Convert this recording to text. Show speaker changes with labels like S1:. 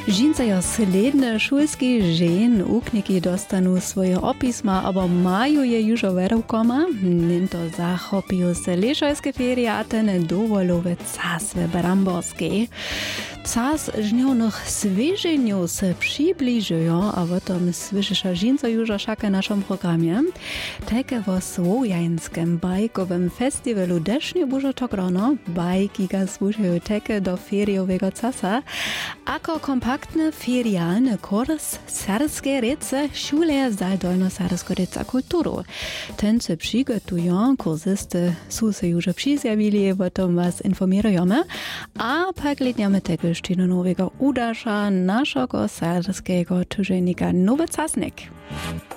S1: Žincajo sledne šulski žen ukniki dostanu svoje opisma, aber mają je już verukoma. Ninto zachopiją se lešajske ferie a ten dovolowe casve bramborskiej. Cas żnionych swieżeniów se przybliżują, a w tym słyszysz żinca już szaka naszym programie. Takie w Słowiańskim bajkowym festiwalu desznie bużo tak rano, bajki ga słuchają takie do feriowego casa, ako kompaktny ferialny kurs serbskiej rece szule Zaldolno-Serbsko-Reca kulturu. Ten se przygotują, kursysty są se już przyzjawili, o tym was informujemy, a pak letniamy tego szczynu nowego udasza naszego serbskiego tuženika Nowy Casnik.